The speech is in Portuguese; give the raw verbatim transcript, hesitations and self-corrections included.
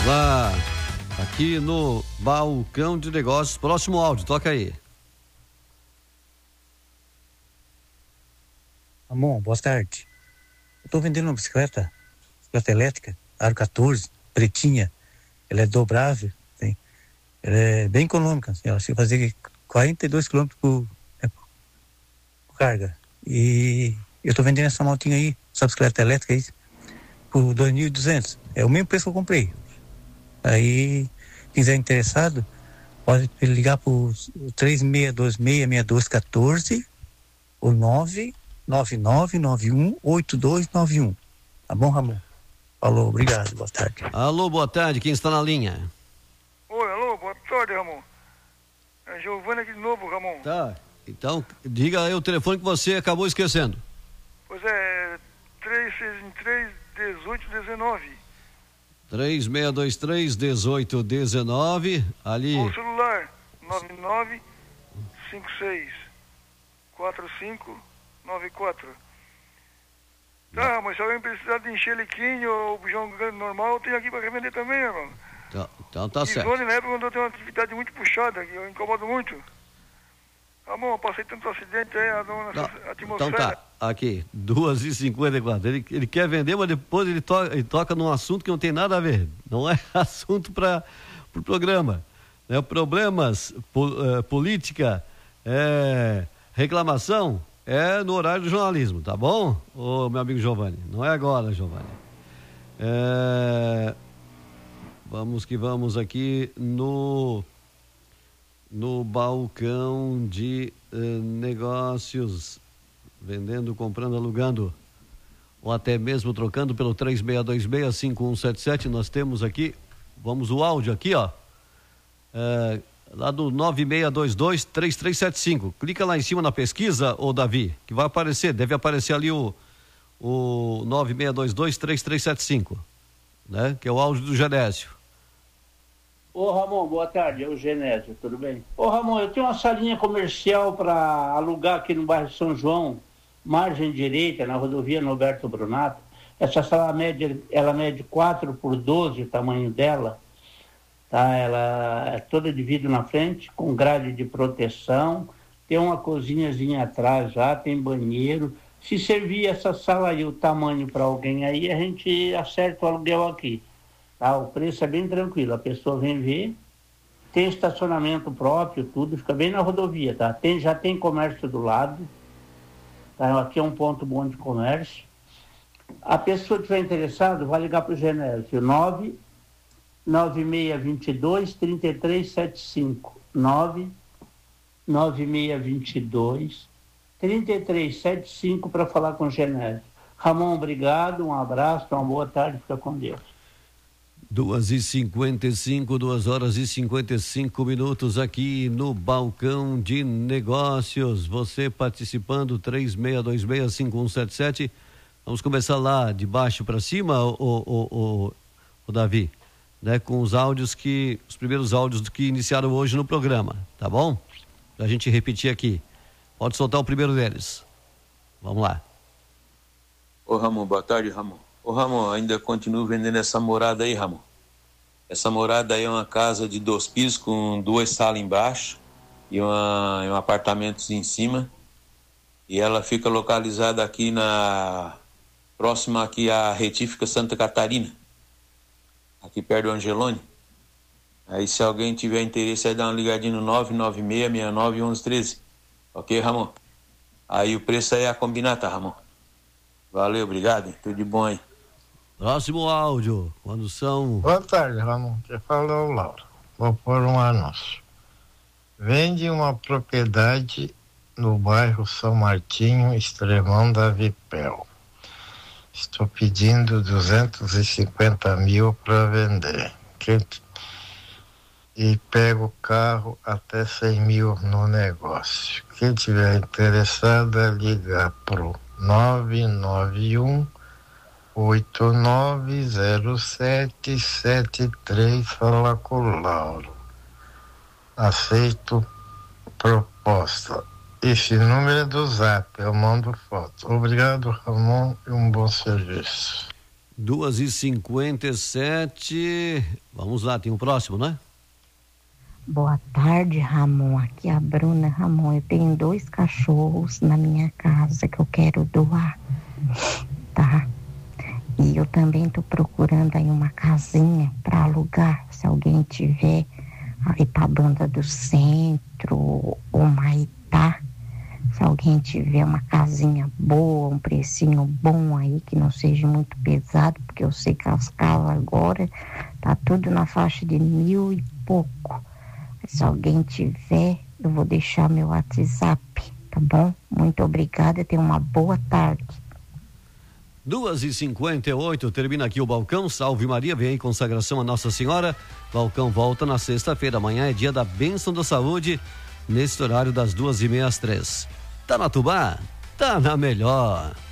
Lá, aqui no Balcão de Negócios. Próximo áudio, toca aí. Amor, boa tarde. Eu tô vendendo uma bicicleta, bicicleta elétrica, aro quatorze, pretinha. Ela é dobrável, tem. Ela é bem econômica, assim, ela chega a fazer quarenta e dois quilômetros por, né, por carga. E eu tô vendendo essa motinha aí, essa bicicleta elétrica aí, por dois mil e duzentos. É o mesmo preço que eu comprei. Aí, quem quiser interessado, pode ligar por três seis dois seis, seis dois um quatro ou nove nove nove nove um oito dois nove um. Tá bom, Ramon? Falou, obrigado, boa tarde. Alô, boa tarde, quem está na linha? Oi, alô, boa tarde, Ramon. É Giovana aqui de novo, Ramon. Tá, então diga aí o telefone que você acabou esquecendo. Pois é, três seis três, dezoito dezenove. três seis dois três, dezoito dezenove, ali... O celular, nove nove cinco seis quatro cinco nove quatro. Tá, mas se alguém precisar de enxeliquinho ou bujão grande normal, eu tenho aqui para revender também, irmão. Tá, então tá certo. Zone na época quando eu tenho uma atividade muito puxada, que eu incomodo muito. Ramon, eu passei tanto acidente aí, a dona Não, atmosfera. então tá, aqui, duas e cinquenta e quatro. Ele, ele quer vender, mas depois ele, to, ele toca num assunto que não tem nada a ver. Não é assunto para o pro programa. Né? Problemas, po, uh, política, é, reclamação, é no horário do jornalismo, tá bom? Ô, meu amigo Giovanni, não é agora, Giovanni. É, vamos que vamos aqui no... no balcão de uh, negócios, vendendo, comprando, alugando, ou até mesmo trocando pelo três seis dois seis, cinco um sete sete. Nós temos aqui, vamos o áudio aqui, ó, uh, lá do nove seis dois dois, três três sete cinco. Clica lá em cima na pesquisa, ô Davi, que vai aparecer, deve aparecer ali o, o nove seis dois dois, três três sete cinco, né? Que é o áudio do Genésio. Ô Ramon, boa tarde, é o Genésio, tudo bem? Ô Ramon, eu tenho uma salinha comercial para alugar aqui no bairro São João, margem direita, na rodovia Norberto Brunato. Essa sala média, ela mede quatro por doze, o tamanho dela, tá? Ela é toda de vidro na frente, com grade de proteção, tem uma cozinhazinha atrás já, tem banheiro. Se servir essa sala aí, o tamanho para alguém aí, a gente acerta o aluguel aqui. Tá, o preço é bem tranquilo, a pessoa vem ver, tem estacionamento próprio, tudo, fica bem na rodovia, tá? Tem, já tem comércio do lado, tá? Aqui é um ponto bom de comércio. A pessoa que estiver interessada, vai ligar para o Genésio, nove nove seis dois dois, três três sete cinco, nove nove seis dois dois, três três sete cinco para falar com o Genésio. Ramon, obrigado, um abraço, uma boa tarde, fica com Deus. Duas e cinquenta e cinco, duas horas e cinquenta e cinco minutos aqui no Balcão de Negócios. Você participando, três seis dois seis, cinco um sete sete. Vamos começar lá de baixo para cima, o, o, o, o Davi, né? Com os áudios que, os primeiros áudios que iniciaram hoje no programa, tá bom? Pra gente repetir aqui. Pode soltar o primeiro deles. Vamos lá. Ô Ramon, boa tarde, Ramon. Ô Ramon, ainda continuo vendendo essa morada aí, Ramon. Essa morada aí é uma casa de dois pisos com duas salas embaixo e, uma, e um apartamento em cima. E ela fica localizada aqui na... próxima aqui à Retífica Santa Catarina. Aqui perto do Angelone. Aí se alguém tiver interesse, aí dá uma ligadinha no nove nove seis, seis nove, um um um três. Ok, Ramon? Aí o preço aí é a combinar, tá, Ramon? Valeu, obrigado, hein? Tudo de bom aí. Próximo áudio, quando são... Boa tarde, Ramon. Você falou, Laura. Vou pôr um anúncio. Vende uma propriedade no bairro São Martinho, Extremão da Vipel. Estou pedindo duzentos e cinquenta mil para vender. E pego o carro até cem mil no negócio. Quem tiver interessado é ligar pro nove nove um oito nove zero sete sete três, fala com o Lauro. Aceito proposta. Esse número é do Zap, eu mando foto. Obrigado, Ramon, e um bom serviço. duas e cinquenta e sete. Vamos lá, tem o um próximo, né? Boa tarde, Ramon. Aqui é a Bruna. Ramon, eu tenho dois cachorros na minha casa que eu quero doar, tá? E eu também tô procurando aí uma casinha para alugar, se alguém tiver ali pra Banda do Centro ou Maitá. Se alguém tiver uma casinha boa, um precinho bom aí, que não seja muito pesado, porque eu sei que as casas agora tá tudo na faixa de mil e pouco. Se alguém tiver, eu vou deixar meu WhatsApp, tá bom? Muito obrigada, tenha uma boa tarde. duas e cinquenta e oito, termina aqui o Balcão. Salve Maria, vem aí consagração a Nossa Senhora. Balcão volta na sexta-feira. Amanhã é dia da bênção da saúde, nesse horário das duas e meia às três. Tá na Tubá? Tá na melhor.